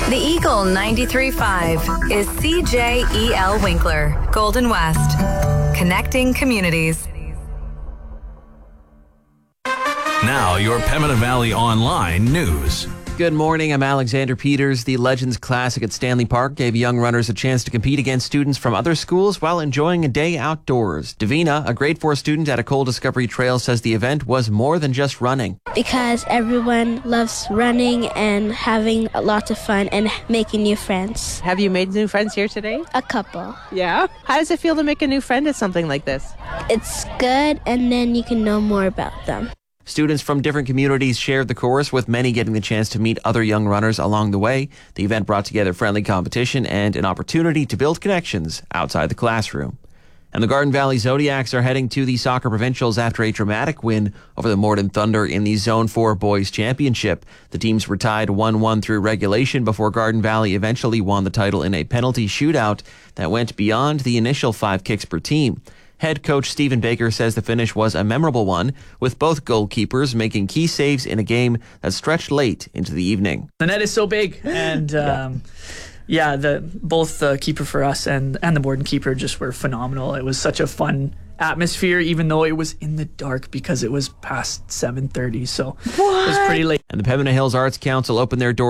The Eagle 93.5 is CJEL Winkler, Golden West. Connecting communities. Now, your Pembina Valley Online news. Good morning, I'm Alexander Peters. The Legends Classic at Stanley Park gave young runners a chance to compete against students from other schools while enjoying a day outdoors. Davina, a grade 4 student at a Coal Discovery Trail, says the event was more than just running. Because everyone loves running and having lots of fun and making new friends. Have you made new friends here today? A couple. Yeah? How does it feel to make a new friend at something like this? It's good, and then you can know more about them. Students from different communities shared the course, with many getting the chance to meet other young runners along the way. The event brought together friendly competition and an opportunity to build connections outside the classroom. And the Garden Valley Zodiacs are heading to the soccer provincials after a dramatic win over the Morden Thunder in the Zone 4 Boys Championship. The teams were tied 1-1 through regulation before Garden Valley eventually won the title in a penalty shootout that went beyond the initial 5 kicks per team. Head coach Stephen Baker says the finish was a memorable one, with both goalkeepers making key saves in a game that stretched late into the evening. The net is so big, and both the keeper for us and the Morden keeper just were phenomenal. It was such a fun atmosphere, even though it was in the dark because it was past 7:30, so it was pretty late. And the Pembina Hills Arts Council opened their doors